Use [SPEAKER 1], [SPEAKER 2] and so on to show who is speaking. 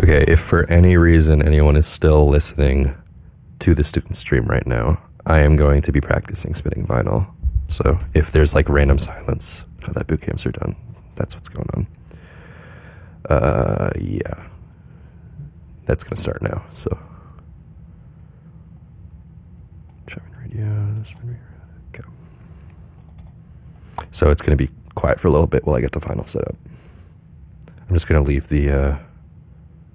[SPEAKER 1] Okay, if for any reason anyone is still listening to the student stream right now, I am going to be practicing spinning vinyl. So if there's like random silence, now that boot camps are done, that's what's going on. Yeah. That's going to start now, so. Driving radio, go. So it's going to be quiet for a little bit while I get the vinyl set up. I'm just going to leave the